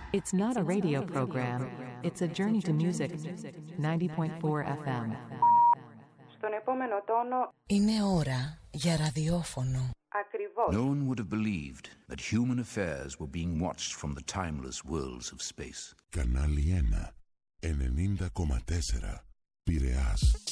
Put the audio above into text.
It's not a radio program. It's a journey to music. 90.4 FM. Στον επόμενο τόνο είναι ώρα για ραδιόφωνο. Ακριβώς. No one would have believed that human affairs were being watched from the timeless worlds of space. Κανάλι 1, 90,4, Πειραιάς.